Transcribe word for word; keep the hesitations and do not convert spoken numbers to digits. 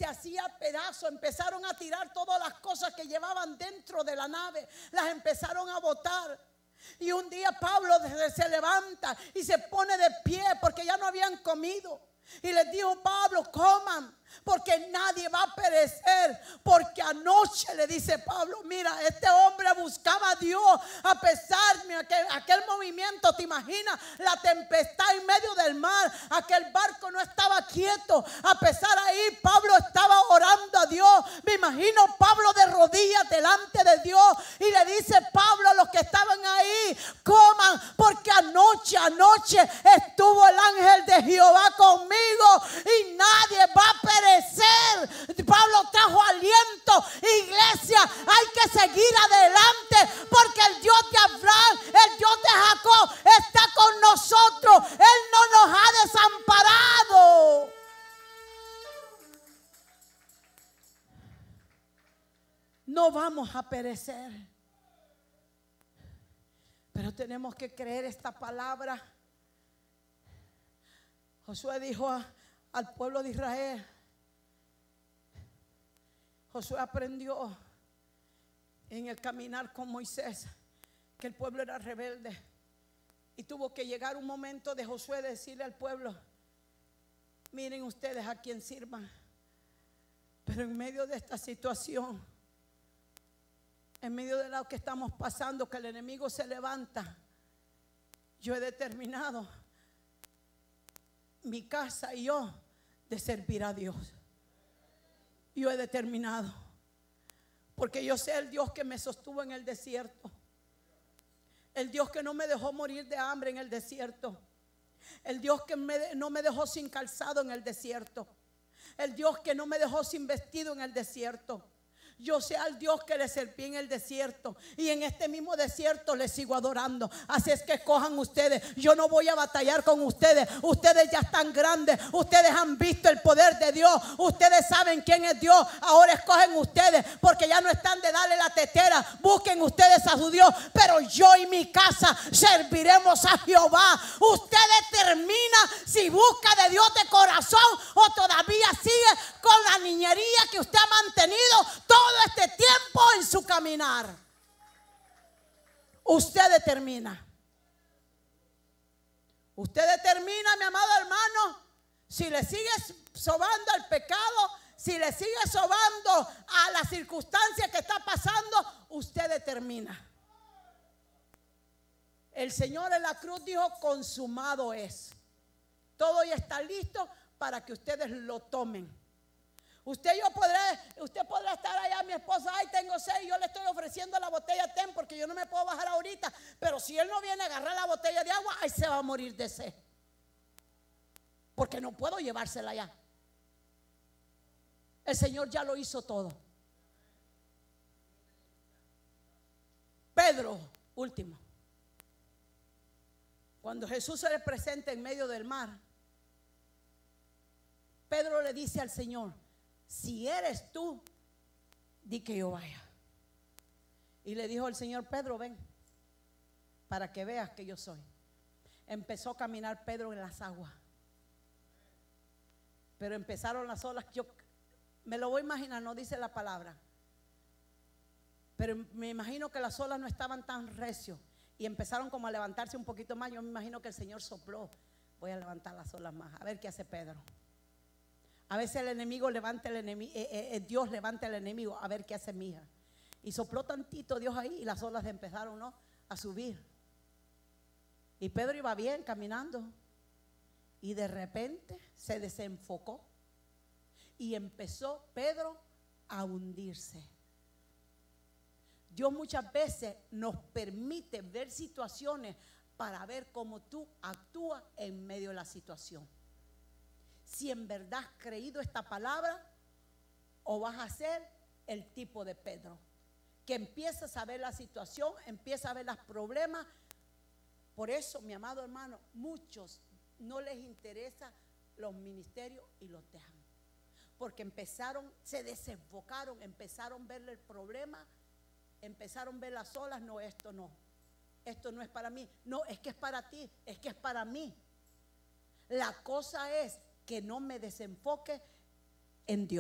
se hacía pedazo. Empezaron a tirar todas las cosas que llevaban dentro de la nave, las empezaron a botar. Y un día Pablo se levanta y se pone de pie porque ya no habían comido. Y les dijo: Pablo, coman, porque nadie va a perecer. Porque anoche, le dice Pablo, mira, este hombre buscaba a Dios a pesar de aquel, aquel movimiento. ¿Te imaginas? La tempestad en medio del mar, aquel barco no estaba quieto. A pesar ahí, Pablo estaba orando a Dios. Me imagino Pablo de rodillas delante de Dios. Y le dice Pablo a los que estaban ahí: coman, porque anoche, anoche estuvo el ángel de Jehová conmigo y nadie va a perecer. Pablo trajo aliento. Iglesia, hay que seguir adelante, porque el Dios de Abraham, el Dios de Jacob está con nosotros. Él no nos ha desamparado. No vamos a perecer, pero tenemos que creer esta palabra. Josué dijo a, al pueblo de Israel, Josué aprendió en el caminar con Moisés que el pueblo era rebelde, y tuvo que llegar un momento de Josué decirle al pueblo: miren ustedes a quién sirvan, pero en medio de esta situación, en medio de lo que estamos pasando, que el enemigo se levanta, yo he determinado, mi casa y yo, de servir a Dios. Yo he determinado, porque yo sé el Dios que me sostuvo en el desierto, el Dios que no me dejó morir de hambre en el desierto, el Dios que me, no me dejó sin calzado en el desierto, el Dios que no me dejó sin vestido en el desierto. Yo sé al Dios que le serví en el desierto, y en este mismo desierto le sigo adorando. Así es que escojan ustedes. Yo no voy a batallar con ustedes. Ustedes ya están grandes. Ustedes han visto el poder de Dios. Ustedes saben quién es Dios. Ahora escogen ustedes, porque ya no están de darle la tetera. Busquen ustedes a su Dios. Pero yo y mi casa serviremos a Jehová. Usted determina si busca de Dios de corazón o todavía sigue con la niñería que usted ha mantenido todo este tiempo en su caminar. Usted determina. Usted determina, mi amado hermano, si le sigues sobando al pecado, si le sigues sobando a la circunstancia que está pasando. Usted determina. El Señor en la cruz dijo: consumado es. Todo ya está listo para que ustedes lo tomen. Usted yo podré, usted podrá estar allá, mi esposa: ay, tengo sed, yo le estoy ofreciendo la botella, ten, porque yo no me puedo bajar ahorita. Pero si él no viene a agarrar la botella de agua, ahí se va a morir de sed, porque no puedo llevársela allá. El Señor ya lo hizo todo. Pedro, último, cuando Jesús se le presenta en medio del mar, Pedro le dice al Señor: si eres tú, di que yo vaya. Y le dijo el Señor: Pedro, ven, para que veas que yo soy. Empezó a caminar Pedro en las aguas, pero empezaron las olas. Yo me lo voy a imaginar, no dice la palabra, pero me imagino que las olas no estaban tan recios y empezaron como a levantarse un poquito más. Yo me imagino que el Señor sopló: voy a levantar las olas más, a ver qué hace Pedro. A veces el enemigo levanta el enemigo, eh, eh, Dios levanta el enemigo, a ver qué hace mi hija. Y sopló tantito Dios ahí y las olas empezaron, ¿no?, a subir. Y Pedro iba bien caminando, y de repente se desenfocó y empezó Pedro a hundirse. Dios muchas veces nos permite ver situaciones para ver cómo tú actúas en medio de la situación. Si en verdad has creído esta palabra, o vas a ser el tipo de Pedro, que empiezas a ver la situación, empieza a ver los problemas. Por eso, mi amado hermano, muchos no les interesa los ministerios y los dejan, porque empezaron, se desenfocaron, empezaron a ver el problema, empezaron a ver las olas. No, esto no, esto no es para mí. No, es que es para ti, es que es para mí. La cosa es que no me desenfoque en Dios.